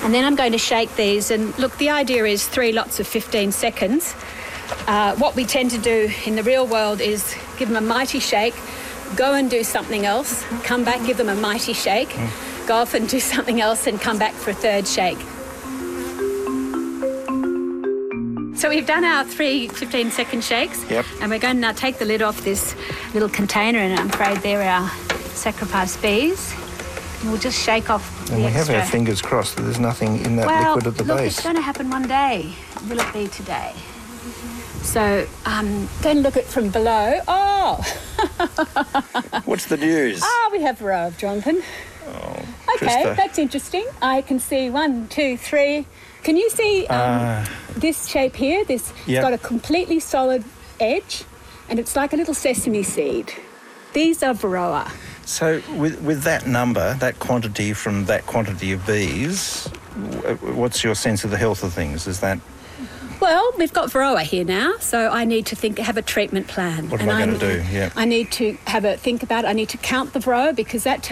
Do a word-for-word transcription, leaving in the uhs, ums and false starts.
And then I'm going to shake these. And look, the idea is three lots of fifteen seconds. Uh, what we tend to do in the real world is give them a mighty shake, go and do something else, come back, give them a mighty shake, mm. go off and do something else and come back for a third shake. So we've done our three fifteen-second shakes. Yep. And we're going to now take the lid off this little container, and I'm afraid they're our sacrifice bees. And we'll just shake off the And we extra. have our fingers crossed that there's nothing in that well, liquid at the look, base. it's going to happen one day. Will it be today? So um, going to look at from below. Oh! What's the news? Ah, we have Varroa, Jonathan. Oh, Okay, Krista. that's interesting. I can see one, two, three. Can you see um, Uh, this shape here? This Yep. It's got a completely solid edge, and it's like a little sesame seed. These are Varroa. So with with that number, that quantity from that quantity of bees, w- what's your sense of the health of things? Is that... Well, we've got Varroa here now, so I need to think, have a treatment plan. What am And I going need- to do? Yeah. I need to have a think about it. I need to count the Varroa because that